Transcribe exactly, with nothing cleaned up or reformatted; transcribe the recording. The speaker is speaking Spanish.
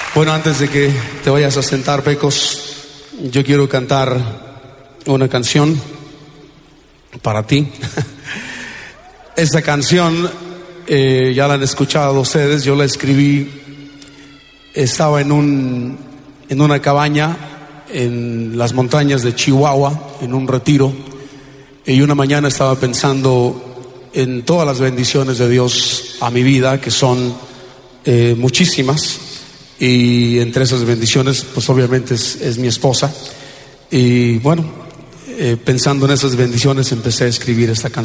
Bueno, antes de que te vayas a sentar, Pecos, yo quiero cantar una canción para ti. Esta canción eh, ya la han escuchado ustedes. Yo la escribí, estaba en un en una cabaña en las montañas de Chihuahua, en un retiro, y una mañana estaba pensando en todas las bendiciones de Dios a mi vida, que son eh, muchísimas, y entre esas bendiciones pues obviamente es, es mi esposa. Y bueno, eh, pensando en esas bendiciones empecé a escribir esta canción.